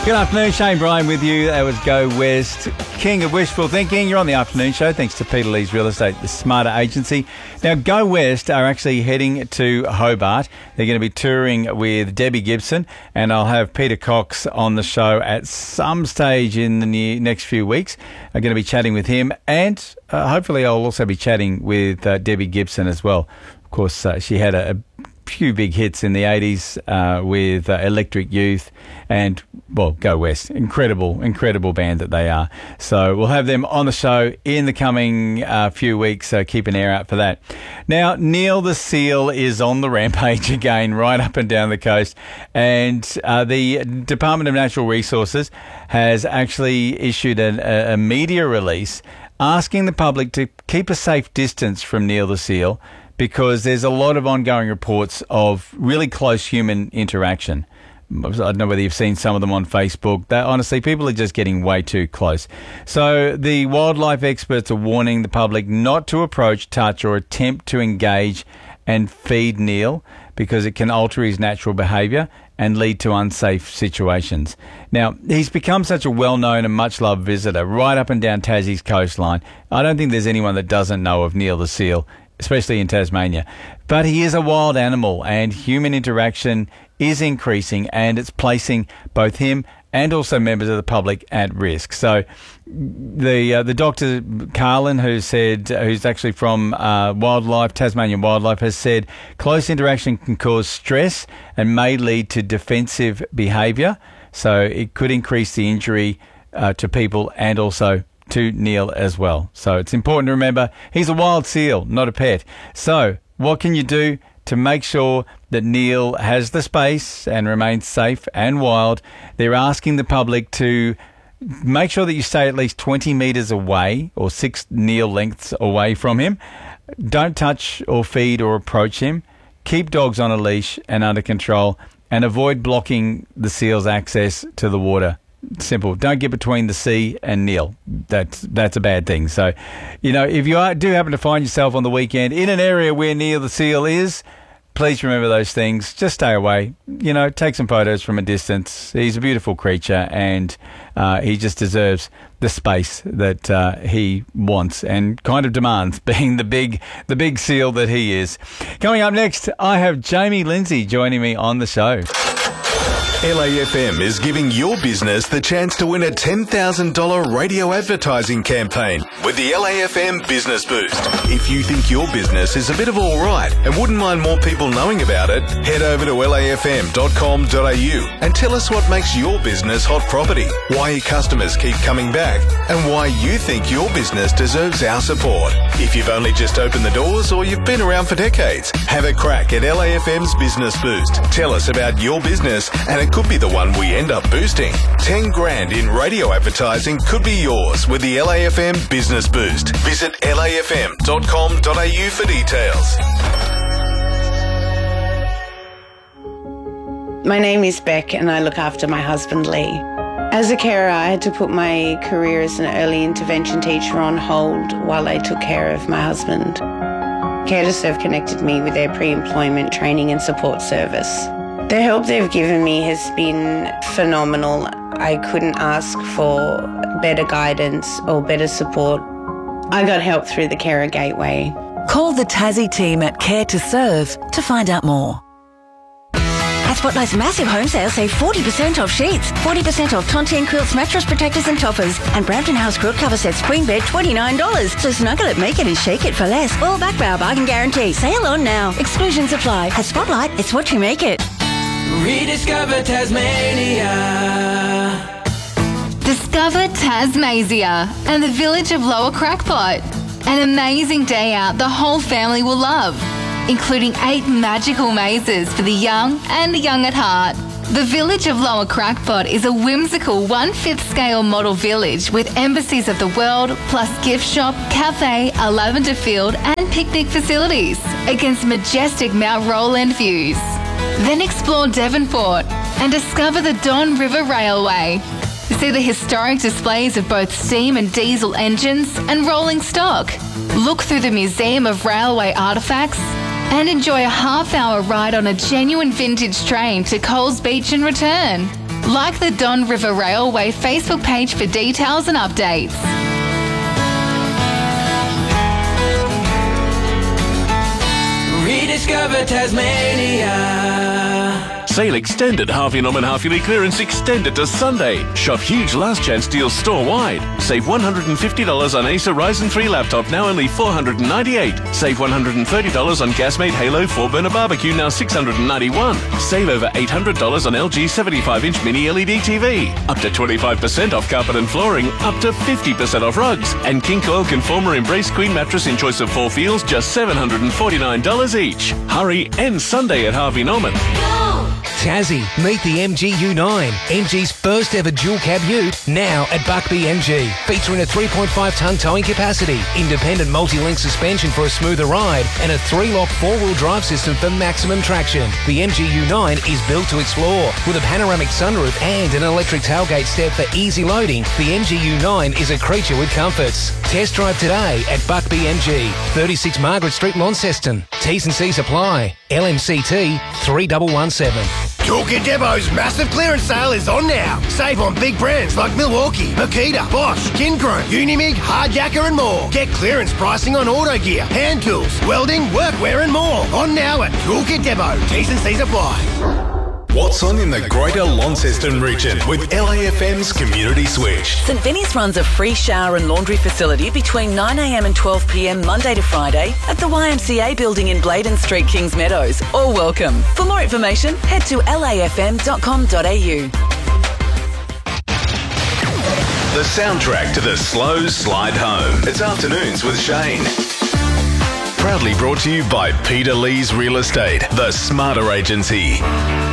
Good afternoon, Shane Bryan with you. That was Go West, king of wishful thinking. You're on the afternoon show thanks to Peter Lee's Real Estate, the Smarter Agency. Now, Go West are actually heading to Hobart. They're going to be touring with Debbie Gibson, and I'll have Peter Cox on the show at some stage in the next few weeks. I'm going to be chatting with him, and hopefully I'll also be chatting with Debbie Gibson as well. Of course, she had a few big hits in the 80s with Electric Youth and, well, Go West. Incredible band that they are. So we'll have them on the show in the coming few weeks, so keep an ear out for that. Now, Neil the Seal is on the rampage again, right up and down the coast, and the Department of Natural Resources has actually issued a media release asking the public to keep a safe distance from Neil the Seal, because there's a lot of ongoing reports of really close human interaction. I don't know whether you've seen some of them on Facebook. Honestly, people are just getting way too close. So the wildlife experts are warning the public not to approach, touch or attempt to engage and feed Neil, because it can alter his natural behaviour and lead to unsafe situations. Now, he's become such a well-known and much-loved visitor right up and down Tassie's coastline. I don't think there's anyone that doesn't know of Neil the Seal, especially in Tasmania. But he is a wild animal, and human interaction is increasing, and it's placing both him and also members of the public at risk. So the Dr. Carlin, who's actually from Tasmanian Wildlife, has said close interaction can cause stress and may lead to defensive behaviour. So it could increase the injury to people and also to Neil as well. So it's important to remember he's a wild seal, not a pet. So what can you do to make sure that Neil has the space and remains safe and wild? They're asking the public to make sure that you stay at least 20 metres away, or 6 Neil lengths away from him. Don't touch or feed or approach him. Keep dogs on a leash and under control, and avoid blocking the seal's access to the water. Simple. Don't get between the sea and Neil. That's a bad thing. So, if you do happen to find yourself on the weekend in an area where Neil the Seal is, please remember those things. Just stay away. Take some photos from a distance. He's a beautiful creature, and he just deserves the space that he wants and kind of demands, being the big seal that he is. Coming up next, I have Jamie Lindsay joining me on the show. LAFM is giving your business the chance to win a $10,000 radio advertising campaign with the LAFM Business Boost. If you think your business is a bit of all right and wouldn't mind more people knowing about it, head over to lafm.com.au and tell us what makes your business hot property, why your customers keep coming back, and why you think your business deserves our support. If you've only just opened the doors or you've been around for decades, have a crack at LAFM's Business Boost. Tell us about your business, and it could be the one we end up boosting. 10 grand in radio advertising could be yours with the LAFM Business Boost. Visit lafm.com.au for details. My name is Beck, and I look after my husband Lee. As a carer, I had to put my career as an early intervention teacher on hold while I took care of my husband. Care to Serve connected me with their pre-employment training and support service. The help they've given me has been phenomenal. I couldn't ask for better guidance or better support. I got help through the Carer Gateway. Call the Tassie team at Care to Serve to find out more. At Spotlight's massive home sale, save 40% off sheets, 40% off Tontine quilts, mattress protectors and toppers, and Brampton House quilt cover sets queen bed $29. So snuggle it, make it and shake it for less. All backed by our bargain guarantee. Sale on now. Exclusions apply. At Spotlight, it's what you make it. Rediscover Tasmania. Discover Tasmania and the village of Lower Crackpot. An amazing day out the whole family will love, including 8 magical mazes for the young and the young at heart. The village of Lower Crackpot is a whimsical 1/5 scale model village with embassies of the world, plus gift shop, cafe, a lavender field and picnic facilities against majestic Mount Roland views. Then explore Devonport and discover the Don River Railway. See the historic displays of both steam and diesel engines and rolling stock. Look through the Museum of Railway Artefacts and enjoy a half-hour ride on a genuine vintage train to Coles Beach and return. Like the Don River Railway Facebook page for details and updates. Rediscover Tasmania. Sale extended. Harvey Norman half-yearly clearance extended to Sunday. Shop huge last chance deals store-wide. Save $150 on Acer Ryzen 3 laptop, now only $498. Save $130 on Gasmate Halo 4-burner barbecue, now $691. Save over $800 on LG 75-inch mini LED TV. Up to 25% off carpet and flooring. Up to 50% off rugs. And King Coil Conformer Embrace Queen mattress in choice of 4 feels, just $749 each. Hurry, end Sunday at Harvey Norman. Tassie, meet the MG U9, MG's first ever dual cab ute, now at Buckby MG, featuring a 3.5 tonne towing capacity, independent multi-link suspension for a smoother ride, and a 3-lock 4-wheel drive system for maximum traction. The MG U9 is built to explore, with a panoramic sunroof and an electric tailgate step for easy loading. The MG U9 is a creature with comforts. Test drive today at Buckby MG, 36 Margaret Street, Launceston. T's and C's apply. LMCT 3117. Toolkit Depot's massive clearance sale is on now. Save on big brands like Milwaukee, Makita, Bosch, Kincrone, Unimig, Hardjacker and more. Get clearance pricing on auto gear, hand tools, welding, workwear and more. On now at Toolkit Depot. T's and C's apply. What's on in the Greater Launceston region with LAFM's Community Switch? St Vinny's runs a free shower and laundry facility between 9am and 12pm Monday to Friday at the YMCA building in Bladen Street, Kings Meadows. All welcome. For more information, head to lafm.com.au. The soundtrack to the slow slide home. It's Afternoons with Shane. Proudly brought to you by Peter Lee's Real Estate, the Smarter Agency.